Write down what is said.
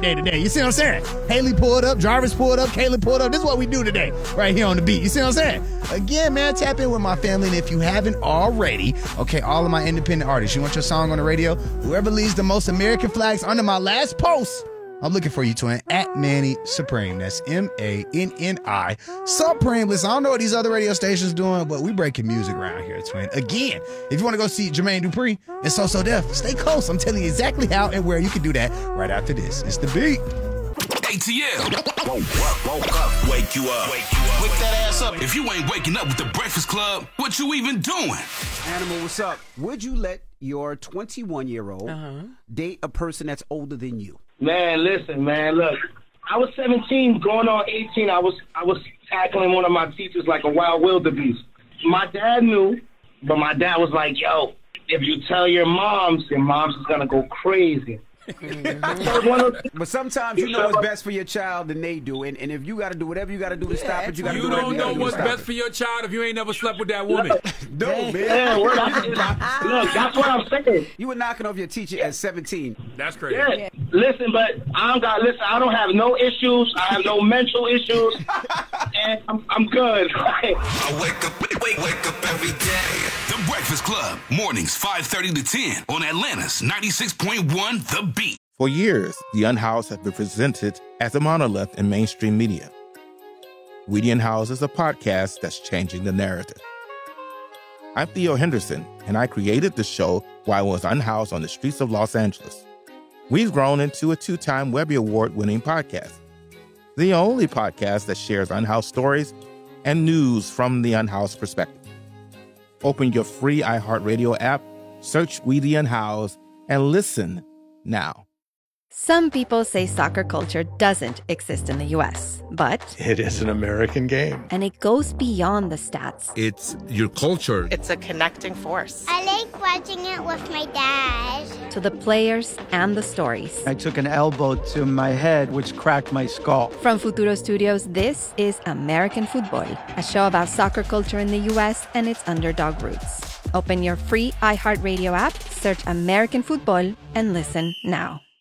day today. You see what I'm saying? Haley pulled up, Jarvis pulled up, Caleb pulled up. This is what we do today right here on the beat. You see what I'm saying? Again, man, tap in with my family. And if you haven't already, okay, all of my independent artists, you want your song on the radio? Whoever leaves the most American flags under my last post, I'm looking for you, twin, at Manny Supreme. That's M-A-N-N-I. Supreme. Listen, I don't know what these other radio stations doing, but we breaking music around here, twin. Again, if you want to go see Jermaine Dupri and So Def, stay close. I'm telling you exactly how and where you can do that right after this. It's The Beat. ATL. Woke up. Wake you up. Wake that ass up. If you ain't waking up with the Breakfast Club, what you even doing? Animal, what's up? Would you let your 21-year-old date a person that's older than you? Man, listen, man, look. I was 17, going on 18. I was tackling one of my teachers like a wild wildebeest. My dad knew, but my dad was like, yo, if you tell your moms is going to go crazy. But sometimes you know what's best for your child than they do, and if you got to do whatever you got to do to stop it, you got to do whatever you got to do. You don't know what's best for your child if you ain't never slept with that woman. No, man. Look, that's what I'm saying. You were knocking off your teacher at 17. That's crazy. Yeah. Listen, but I don't have no issues. I have no mental issues, and I'm good. I wake up every day. The Breakfast Club, mornings 5:30 to 10 on Atlanta's 96.1 The Beat. For years, The Unhoused have been presented as a monolith in mainstream media. We The Unhoused is a podcast that's changing the narrative. I'm Theo Henderson, and I created the show while I was unhoused on the streets of Los Angeles. We've grown into a 2-time Webby Award-winning podcast, the only podcast that shares unhoused stories and news from the unhoused perspective. Open your free iHeartRadio app, search We The Unhoused, and listen now. Some people say soccer culture doesn't exist in the U.S., but it is an American game. And it goes beyond the stats. It's your culture. It's a connecting force. I like watching it with my dad. To the players and the stories. I took an elbow to my head, which cracked my skull. From Futuro Studios, this is American Football, a show about soccer culture in the U.S. and its underdog roots. Open your free iHeartRadio app, search American Football, and listen now.